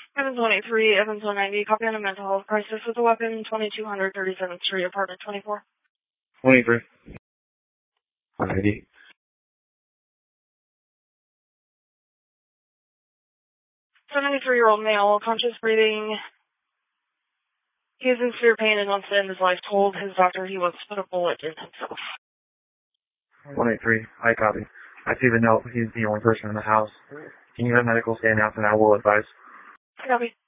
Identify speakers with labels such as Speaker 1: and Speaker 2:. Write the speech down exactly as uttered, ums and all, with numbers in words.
Speaker 1: Evans one eighty-three, Evans one ninety, copy on a mental health crisis with a weapon, twenty-two hundred thirty-seventh Street, apartment twenty-four.
Speaker 2: one eighty-three. one eighty.
Speaker 1: seventy-three-year-old male, conscious breathing. He is in severe pain and wants to end his life. Told his doctor he wants to put a bullet in himself.
Speaker 2: one eighty-three, I copy. I see the note. He's the only person in the house. Can you have medical stand out and I will advise?
Speaker 1: I copy.